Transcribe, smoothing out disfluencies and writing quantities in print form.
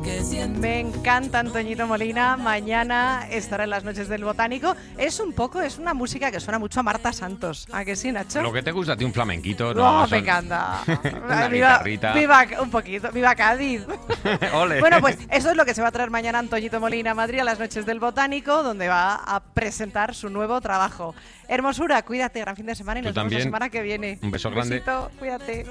Me encanta Antoñito Molina. Mañana estará en las noches del Botánico. Es una música que suena mucho a Marta Santos. ¿A que sí, Nacho? Lo que te gusta a ti, un flamenquito, ¿no? No, Me encanta. Una guitarrita. Un poquito. Viva Cádiz. Ole. Bueno, pues eso es lo que se va a traer mañana Antoñito Molina a Madrid a las noches del Botánico, donde va a presentar su nuevo trabajo. Hermosura, cuídate, gran fin de semana y nos vemos la semana que viene. Un beso grande. Besito, cuídate.